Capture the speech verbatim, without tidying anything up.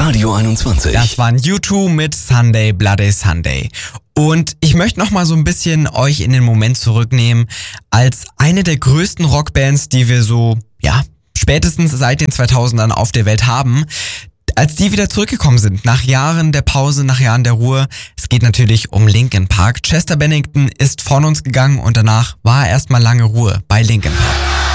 Radio einundzwanzig. Das waren U zwei mit Sunday Bloody Sunday. Und ich möchte noch mal so ein bisschen euch in den Moment zurücknehmen, als eine der größten Rockbands, die wir so, ja, spätestens seit den zweitausendern auf der Welt haben, als die wieder zurückgekommen sind, nach Jahren der Pause, nach Jahren der Ruhe. Es geht natürlich um Linkin Park. Chester Bennington ist von uns gegangen und danach war erstmal lange Ruhe bei Linkin Park.